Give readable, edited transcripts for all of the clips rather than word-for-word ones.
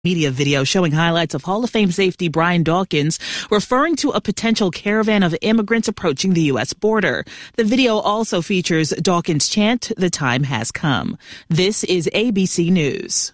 Media video showing highlights of Hall of Fame safety Brian Dawkins referring to a potential caravan of immigrants approaching the U.S. border. The video also features Dawkins' chant, "The time has come." This is ABC News.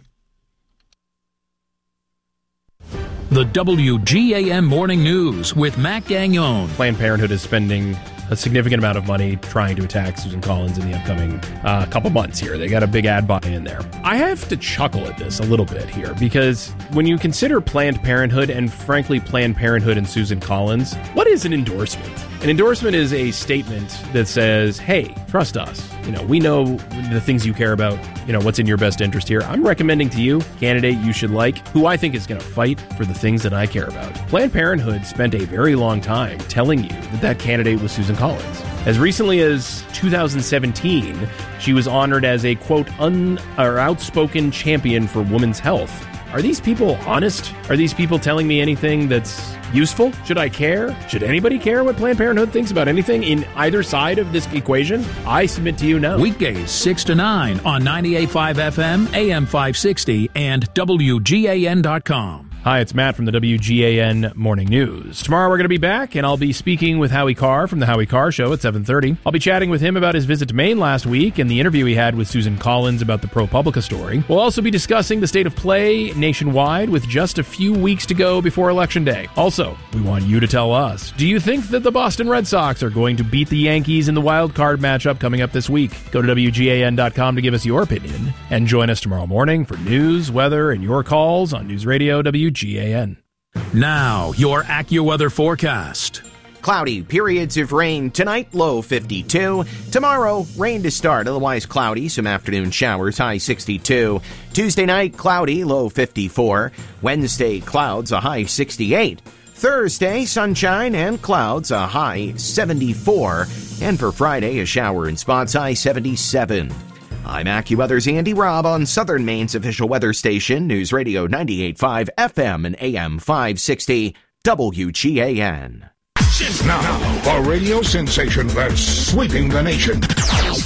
The WGAN Morning News with Matt Gagnon. Planned Parenthood is spending a significant amount of money trying to attack Susan Collins in the upcoming couple months here. They got a big ad buy in there. I have to chuckle at this a little bit here because when you consider Planned Parenthood and frankly Planned Parenthood and Susan Collins, what is an endorsement? An endorsement is a statement that says, hey, trust us. We know the things you care about, what's in your best interest here. I'm recommending to you a candidate you should like, who I think is going to fight for the things that I care about. Planned Parenthood spent a very long time telling you that candidate was Susan Collins. As recently as 2017, she was honored as a, quote, outspoken champion for women's health. Are these people honest? Are these people telling me anything that's useful? Should I care? Should anybody care what Planned Parenthood thinks about anything in either side of this equation? I submit to you no. Weekdays 6 to 9 on 98.5 FM, AM 560, and WGAN.com. Hi, it's Matt from the WGAN Morning News. Tomorrow we're going to be back, and I'll be speaking with Howie Carr from the Howie Carr Show at 7:30. I'll be chatting with him about his visit to Maine last week and the interview he had with Susan Collins about the ProPublica story. We'll also be discussing the state of play nationwide with just a few weeks to go before Election Day. Also, we want you to tell us, do you think that the Boston Red Sox are going to beat the Yankees in the wild card matchup coming up this week? Go to WGAN.com to give us your opinion, and join us tomorrow morning for news, weather, and your calls on News Radio WGAN. Now, your AccuWeather forecast. Cloudy, periods of rain tonight, low 52. Tomorrow, rain to start, otherwise cloudy, some afternoon showers, high 62. Tuesday night, cloudy, low 54. Wednesday, clouds, a high 68. Thursday, sunshine and clouds, a high 74. And for Friday, a shower in spots, high 77. I'm AccuWeather's Andy Robb on Southern Maine's official weather station, News Radio 98.5 FM and AM 560, WGAN. Now, a radio sensation that's sweeping the nation.